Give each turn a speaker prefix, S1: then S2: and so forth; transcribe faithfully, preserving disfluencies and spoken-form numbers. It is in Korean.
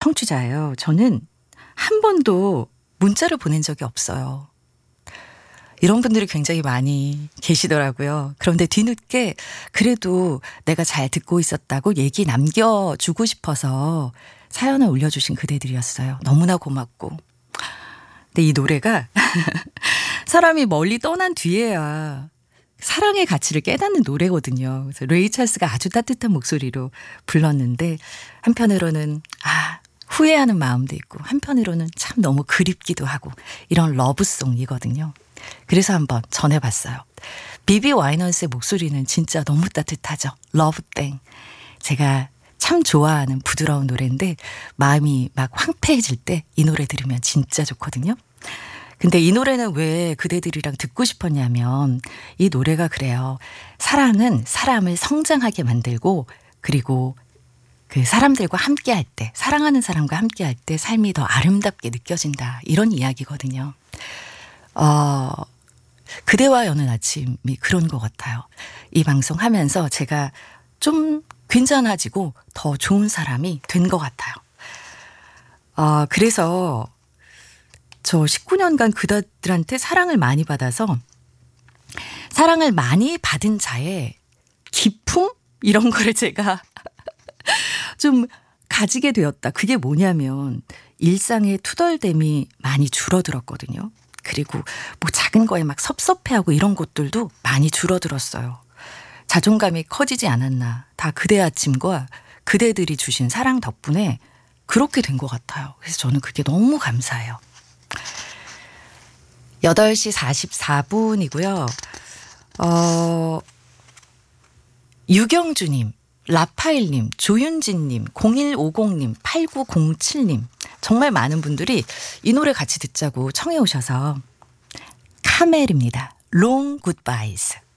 S1: 청취자예요. 저는 한 번도 문자를 보낸 적이 없어요. 이런 분들이 굉장히 많이 계시더라고요. 그런데 뒤늦게 그래도 내가 잘 듣고 있었다고 얘기 남겨주고 싶어서 사연을 올려주신 그대들이었어요. 너무나 고맙고. 근데 이 노래가 사람이 멀리 떠난 뒤에야 사랑의 가치를 깨닫는 노래거든요. 그래서 레이 찰스가 아주 따뜻한 목소리로 불렀는데 한편으로는 아 후회하는 마음도 있고 한편으로는 참 너무 그립기도 하고 이런 러브송이거든요. 그래서 한번 전해봤어요. 비비 와이너스의 목소리는 진짜 너무 따뜻하죠. 러브땡. 제가 참 좋아하는 부드러운 노래인데 마음이 막 황폐해질 때 이 노래 들으면 진짜 좋거든요. 근데 이 노래는 왜 그대들이랑 듣고 싶었냐면 이 노래가 그래요. 사랑은 사람을 성장하게 만들고 그리고 그 사람들과 함께 할 때, 사랑하는 사람과 함께 할 때 삶이 더 아름답게 느껴진다. 이런 이야기거든요. 어, 그대와 여는 아침이 그런 것 같아요. 이 방송 하면서 제가 좀 괜찮아지고 더 좋은 사람이 된 것 같아요. 어, 그래서 저 십구 년간 그들한테 사랑을 많이 받아서 사랑을 많이 받은 자의 기품? 이런 거를 제가 좀 가지게 되었다. 그게 뭐냐면 일상의 투덜댐이 많이 줄어들었거든요. 그리고 뭐 작은 거에 막 섭섭해하고 이런 것들도 많이 줄어들었어요. 자존감이 커지지 않았나. 다 그대 아침과 그대들이 주신 사랑 덕분에 그렇게 된 것 같아요. 그래서 저는 그게 너무 감사해요. 여덟 시 사십사 분이고요. 어, 유경주님, 라파엘님, 조윤진님, 공일오공님, 팔구공칠님 정말 많은 분들이 이 노래 같이 듣자고 청해 오셔서 카멜입니다. Long Goodbyes.